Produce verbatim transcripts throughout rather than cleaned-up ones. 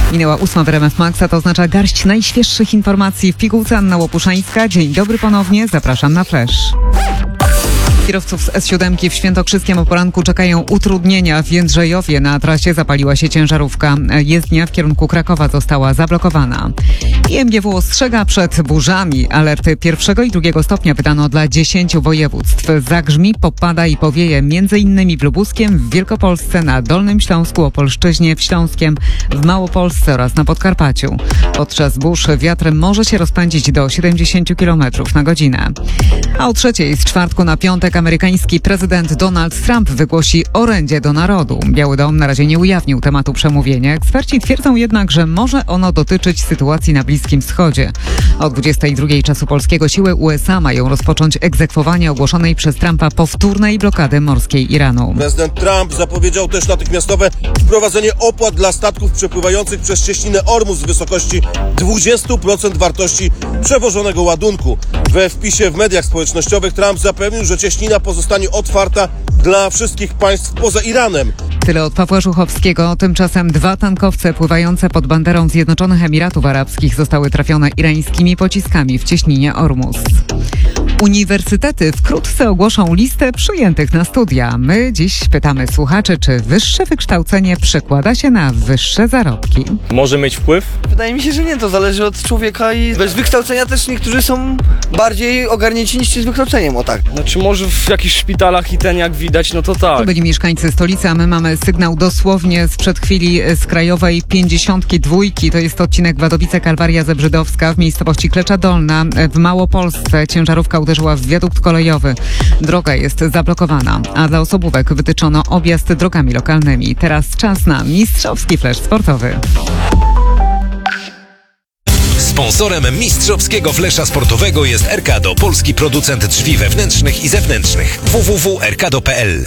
Minęła ósma w R M F Max, a to oznacza garść najświeższych informacji w pigułce. Anna Łopuszańska. Dzień dobry ponownie, zapraszam na Flash. Kierowców z S siedem w Świętokrzyskiem o poranku czekają utrudnienia. W Jędrzejowie na trasie zapaliła się ciężarówka. Jezdnia w kierunku Krakowa została zablokowana. I M G W ostrzega przed burzami. Alerty pierwszego i drugiego stopnia wydano dla dziesięciu województw. Zagrzmi, popada i powieje między innymi w Lubuskiem, w Wielkopolsce, na Dolnym Śląsku, Opolszczyźnie, w Śląskiem, w Małopolsce oraz na Podkarpaciu. Podczas burz wiatr może się rozpędzić do siedemdziesięciu kilometrów na godzinę. A o trzeciej z czwartku na piątek amerykański prezydent Donald Trump wygłosi orędzie do narodu. Biały Dom na razie nie ujawnił tematu przemówienia. Eksperci twierdzą jednak, że może ono dotyczyć sytuacji na Bliskim Wschodzie. O dwudziestej drugiej czasu polskiego siły U S A mają rozpocząć egzekwowanie ogłoszonej przez Trumpa powtórnej blokady morskiej Iranu. Prezydent Trump zapowiedział też natychmiastowe wprowadzenie opłat dla statków przepływających przez cieśninę Ormus w wysokości dwadzieścia procent wartości przewożonego ładunku. We wpisie w mediach społecznościowych Trump zapewnił, że cieśnina pozostanie otwarta dla wszystkich państw poza Iranem. Tyle od Pawła Żuchowskiego. Tymczasem dwa tankowce pływające pod banderą Zjednoczonych Emiratów Arabskich zostały trafione irańskimi pociskami w cieśninie Ormus. Uniwersytety wkrótce ogłoszą listę przyjętych na studia. My dziś pytamy słuchaczy, czy wyższe wykształcenie przekłada się na wyższe zarobki. Może mieć wpływ? Wydaje mi się, że nie, to zależy od człowieka i bez wykształcenia też niektórzy są bardziej ogarnięci niż ci z wykształceniem, o tak. Znaczy może w jakichś szpitalach i ten jak widać, no to tak. To byli mieszkańcy stolicy, a my mamy sygnał dosłownie sprzed chwili z krajowej pięćdziesiątki dwójki. To jest odcinek Wadowice Kalwaria Zebrzydowska w miejscowości Klecza Dolna w Małopolsce. Ciężarówka uderzyła w wiadukt kolejowy. Droga jest zablokowana, a dla osobówek wytyczono objazd drogami lokalnymi. Teraz czas na mistrzowski flash sportowy. Sponsorem mistrzowskiego flesza sportowego jest Erkado, polski producent drzwi wewnętrznych i zewnętrznych. w w w kropka erkado kropka p l.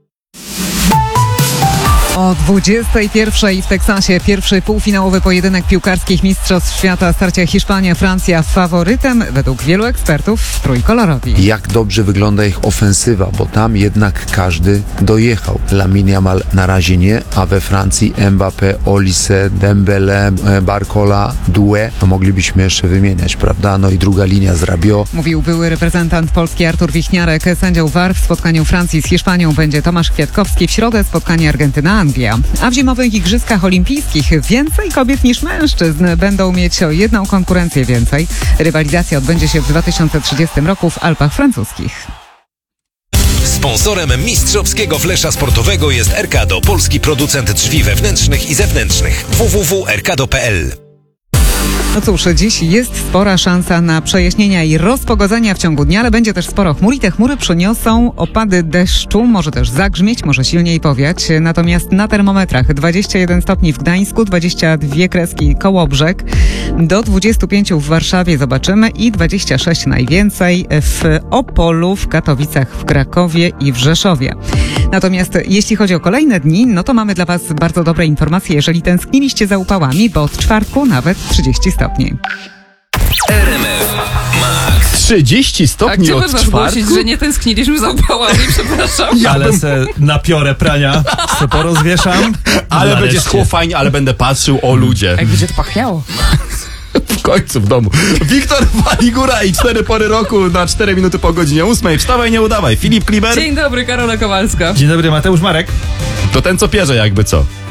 O dwudziestej pierwszej w Teksasie pierwszy półfinałowy pojedynek piłkarskich mistrzostw świata, starcia Hiszpania-Francja. Faworytem według wielu ekspertów trójkolorowi. Jak dobrze wygląda ich ofensywa, bo tam jednak każdy dojechał. Lamine Yamal na razie nie, a we Francji Mbappé, Olise, Dembele, Barcola, Doué, no moglibyśmy jeszcze wymieniać, prawda? No i druga linia z Rabiot. Mówił były reprezentant Polski Artur Wichniarek. Sędzią V A R w spotkaniu Francji z Hiszpanią będzie Tomasz Kwiatkowski. W środę spotkanie Argentyna Anglia. A w zimowych Igrzyskach Olimpijskich więcej kobiet niż mężczyzn będą mieć o jedną konkurencję więcej. Rywalizacja odbędzie się w dwa tysiące trzydziestym roku w Alpach francuskich. Sponsorem mistrzowskiego flesza sportowego jest Erkado, polski producent drzwi wewnętrznych i zewnętrznych. w w w kropka erkado kropka p l. No cóż, dziś jest spora szansa na przejaśnienia i rozpogodzenia w ciągu dnia, ale będzie też sporo chmur i te chmury przyniosą opady deszczu, może też zagrzmieć, może silniej powiać. Natomiast na termometrach dwadzieścia jeden stopni w Gdańsku, dwadzieścia dwie kreski Kołobrzeg, do dwudziestu pięciu w Warszawie zobaczymy i dwadzieścia sześć najwięcej w Opolu, w Katowicach, w Krakowie i w Rzeszowie. Natomiast jeśli chodzi o kolejne dni, no to mamy dla Was bardzo dobre informacje, jeżeli tęskniliście za upałami, bo od czwartku nawet trzydzieści stopni. R M F Max. trzydzieści stopni A od gdzie można czwartku? zgłosić, że nie tęskniliśmy za upałami, przepraszam. Ja Ale bym... se napiorę prania, se porozwieszam. Ale Nareszcie. będzie szło fajnie, ale będę patrzył, o ludzie. Jak będzie to pachniało. W końcu w domu. Wiktor Waligura i cztery pory roku na cztery minuty po godzinie ósmej. Wstawaj, nie udawaj. Filip Kliber. Dzień dobry, Karola Kowalska. Dzień dobry, Mateusz Marek. To ten, co pierze jakby co.